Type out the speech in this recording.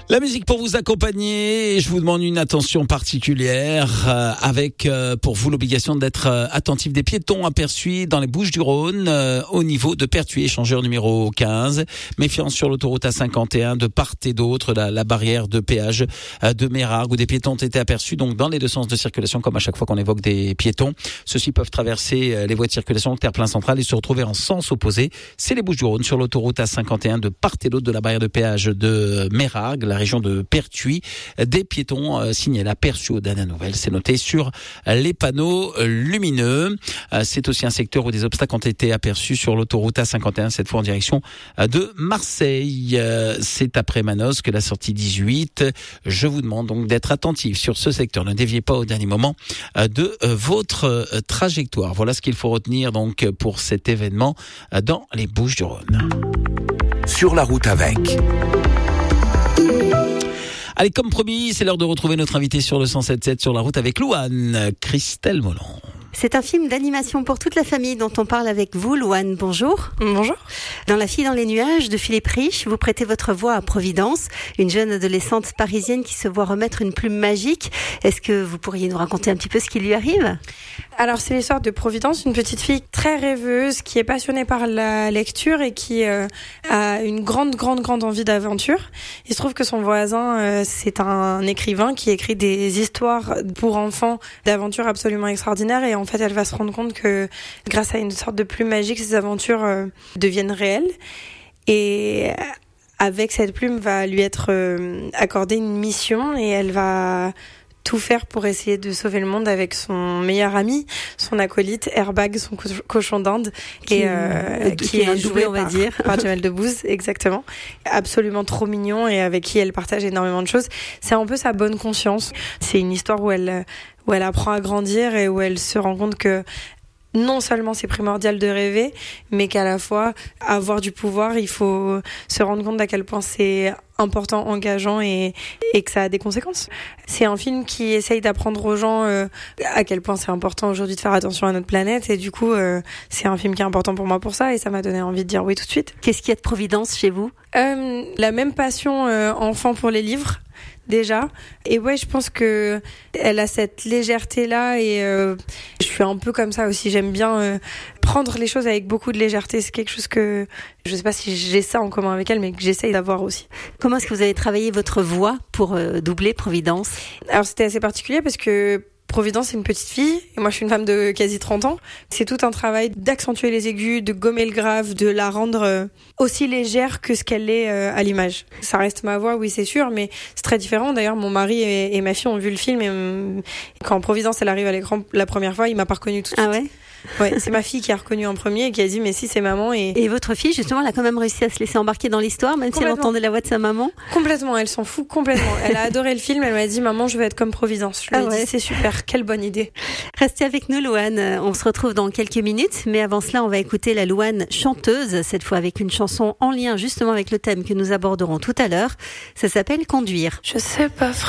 La musique pour vous accompagner, je vous demande une attention particulière avec pour vous l'obligation d'être attentif des piétons aperçus dans les Bouches-du-Rhône au niveau de Pertuis, échangeur numéro 15. Méfiance sur l'autoroute A51 de part et d'autre, la barrière de péage de Mérargues où des piétons ont été aperçus donc dans les deux sens de circulation comme à chaque fois qu'on évoque des piétons. Ceux-ci peuvent traverser les voies de circulation au terre-plein central et se retrouver en sens opposé. C'est les Bouches-du-Rhône sur l'autoroute A51 de part et d'autre de la barrière de péage de Mérargues, la région de Pertuis. Des piétons signalés aperçus aux dernières nouvelles. C'est noté sur les panneaux lumineux. C'est aussi un secteur où des obstacles ont été aperçus sur l'autoroute A51, cette fois en direction de Marseille. C'est après Manosque, la sortie 18. Je vous demande donc d'être attentif sur ce secteur. Ne déviez pas au dernier moment de votre trajectoire. Voilà ce qu'il faut retenir donc pour cet événement dans les Bouches-du-Rhône. Sur la route avec. Allez, comme promis, c'est l'heure de retrouver notre invité sur le 107.7 sur la route avec Louane, Christelle Molon. C'est un film d'animation pour toute la famille dont on parle avec vous, Louane. Bonjour. Bonjour. Dans La fille dans les nuages de Philippe Rich, vous prêtez votre voix à Providence, une jeune adolescente parisienne qui se voit remettre une plume magique. Est-ce que vous pourriez nous raconter un petit peu ce qui lui arrive ? Alors, c'est l'histoire de Providence, une petite fille très rêveuse qui est passionnée par la lecture et qui a une grande envie d'aventure. Il se trouve que son voisin, c'est un écrivain qui écrit des histoires pour enfants d'aventures absolument extraordinaires et en fait, elle va se rendre compte que grâce à une sorte de plume magique, ces aventures deviennent réelles. Et avec cette plume va lui être accordée une mission et elle va tout faire pour essayer de sauver le monde avec son meilleur ami, son acolyte, Airbag, son cochon d'Inde, qui est joué, on va dire, par Jamel Debbouze, exactement. Absolument trop mignon et avec qui elle partage énormément de choses. C'est un peu sa bonne conscience. C'est une histoire où elle apprend à grandir et où elle se rend compte que non seulement c'est primordial de rêver, mais qu'à la fois, avoir du pouvoir, il faut se rendre compte d'à quel point c'est important, engageant et que ça a des conséquences. C'est un film qui essaye d'apprendre aux gens à quel point c'est important aujourd'hui de faire attention à notre planète et du coup, c'est un film qui est important pour moi pour ça et ça m'a donné envie de dire oui tout de suite. Qu'est-ce qu'il y a de Providence chez vous ? La même passion enfant pour les livres. Déjà. Et ouais, je pense que elle a cette légèreté-là et je suis un peu comme ça aussi. J'aime bien prendre les choses avec beaucoup de légèreté. C'est quelque chose que je sais pas si j'ai ça en commun avec elle, mais que j'essaye d'avoir aussi. Comment est-ce que vous avez travaillé votre voix pour doubler Providence ? Alors c'était assez particulier parce que Providence, c'est une petite fille, et moi je suis une femme de quasi 30 ans. C'est tout un travail d'accentuer les aigus, de gommer le grave, de la rendre aussi légère que ce qu'elle est à l'image. Ça reste ma voix, oui c'est sûr, mais c'est très différent. D'ailleurs, mon mari et ma fille ont vu le film, et quand Providence elle arrive à l'écran la première fois, il m'a pas reconnue tout de suite. Ah ouais ? Ouais, c'est ma fille qui a reconnu en premier et qui a dit mais si c'est maman et votre fille justement elle a quand même réussi à se laisser embarquer dans l'histoire même si elle entendait la voix de sa maman. Complètement, elle s'en fout complètement. Elle a adoré le film, elle m'a dit maman je veux être comme Providence. Je lui ai dit c'est super, quelle bonne idée. Restez avec nous Louane, on se retrouve dans quelques minutes mais avant cela on va écouter la Louane chanteuse, cette fois avec une chanson en lien justement avec le thème que nous aborderons tout à l'heure. Ça s'appelle Conduire. Je sais pas